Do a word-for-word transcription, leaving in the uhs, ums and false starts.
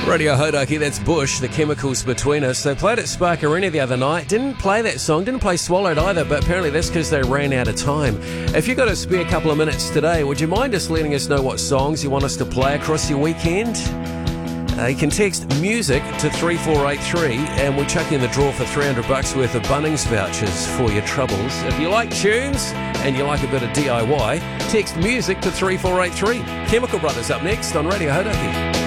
Radio Hodaki, that's Bush, The Chemicals Between Us. They played at Spark Arena the other night. Didn't play that song, didn't play Swallowed either, but apparently that's because they ran out of time. If you've got a spare couple of minutes today, would you mind just letting us know what songs you want us to play across your weekend? Uh, you can text music to three four eight three and we'll chuck you in the draw for three hundred bucks worth of Bunnings vouchers for your troubles. If you like tunes and you like a bit of D I Y, text music to three four eight three. Chemical Brothers up next on Radio Hodaki.